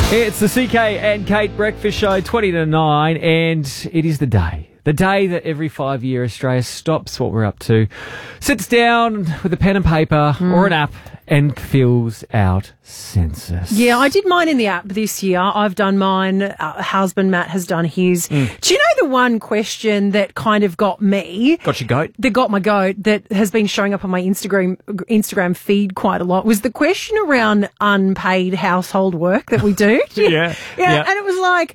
It's the CK and Kate Breakfast Show, 20 to 9, and it is the day that every 5 years Australia stops what we're up to, sits down with a pen and paper or an app and fills out census. Yeah, I did mine in the app this year. I've done mine. Husband Matt has done his. Do you know the one question that kind of got me? Got your goat? That got my goat, that has been showing up on my Instagram feed quite a lot, was the question around unpaid household work that we do. Yeah. And it was like,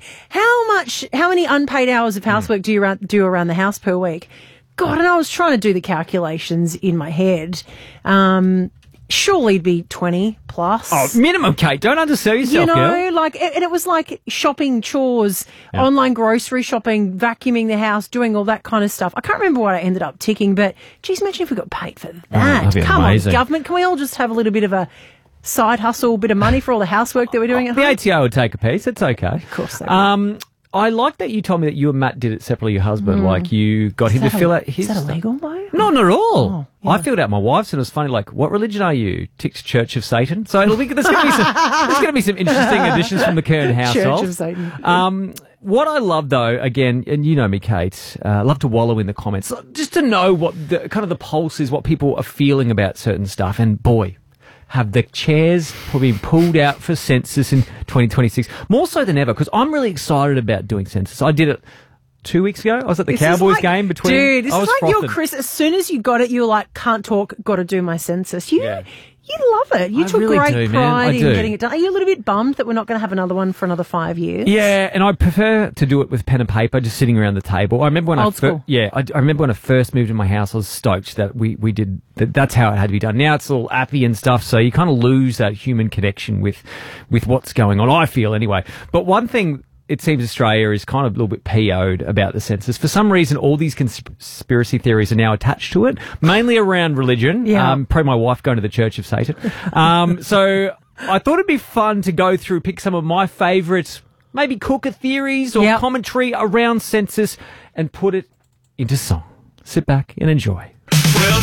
how many unpaid hours of housework do you do around the house per week? God, and I was trying to do the calculations in my head. Surely it'd be 20 plus. Oh, minimum, Kate. Don't undersell yourself, girl. girl. And it was like shopping, chores, online grocery shopping, vacuuming the house, doing all that kind of stuff. I can't remember what I ended up ticking, but geez, imagine if we got paid for that. that'd be Come amazing. on, government. Can we all just have a little bit of a side hustle, bit of money for all the housework that we're doing at The home? ATO would take a piece. It's okay. Of course they would. I like that you told me that you and Matt did it separately, your husband. Like, you got him to fill out his... Is that illegal, though? No, not at all. Oh, yeah. I filled out my wife's, and it was funny, like, what religion are you? Ticked Church of Satan. So there's going to be some interesting additions from the Kern household. Church of Satan. What I love, though, again, and you know me, Kate, I love to wallow in the comments, just to know what the kind of the pulse is, what people are feeling about certain stuff. And boy, have the chairs been pulled out for census in 2026, more so than ever, because I'm really excited about doing census. I did it 2 weeks ago. I was at the Cowboys game between... Dude, this I is was like your frothing. Chris. As soon as you got it, you were like, can't talk, got to do my census. You love it. You I took really great do, man. pride I in do. getting it done. Are you a little bit bummed that we're not going to have another one for another 5 years? Yeah, and I prefer to do it with pen and paper, just sitting around the table. I remember when Old school. I remember when I first moved in my house, I was stoked that we did that. That's how it had to be done. Now it's all appy and stuff, so you kind of lose that human connection with what's going on. I feel anyway. But one thing, it seems Australia is kind of a little bit PO'd about the census. For some reason, all these conspiracy theories are now attached to it, mainly around religion. Yeah. Probably my wife going to the Church of Satan. So I thought it'd be fun to go through, pick some of my favourite, maybe cooker theories or commentary around census and put it into song. Sit back and enjoy. Well,